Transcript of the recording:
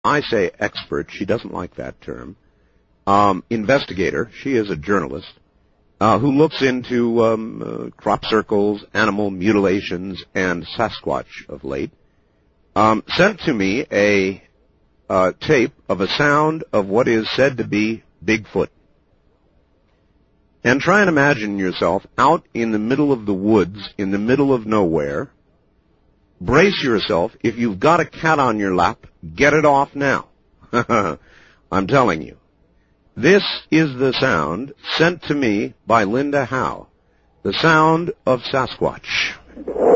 I say expert. She doesn't like that term. Investigator. She is a journalist who looks into crop circles, animal mutilations, and Sasquatch of late. Sent to me a tape of a sound of what is said to be Bigfoot. And try and imagine yourself out in the middle of the woods, in the middle of nowhere. Brace yourself. If you've got a cat on your lap, get it off now. I'm telling you. This is the sound sent to me by Linda Howe. The sound of Sasquatch.